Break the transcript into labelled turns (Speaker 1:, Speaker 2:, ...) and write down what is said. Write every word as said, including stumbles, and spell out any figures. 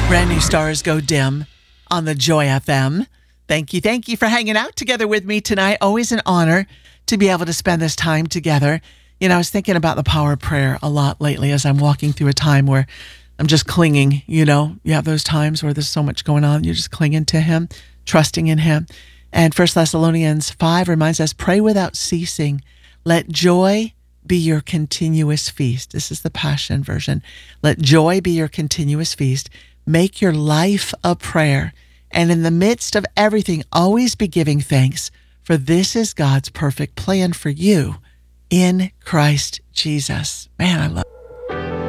Speaker 1: Brand new stars go dim on the Joy F M. Thank you. Thank you for hanging out together with me tonight. Always an honor to be able to spend this time together. You know, I was thinking about the power of prayer a lot lately as I'm walking through a time where I'm just clinging. You know, you have those times where there's so much going on. You're just clinging to him, trusting in him. And First Thessalonians five reminds us, pray without ceasing. Let joy be your continuous feast. This is the Passion version. Let joy be your continuous feast. Make your life a prayer. And in the midst of everything, always be giving thanks, for this is God's perfect plan for you in Christ Jesus. Man, I love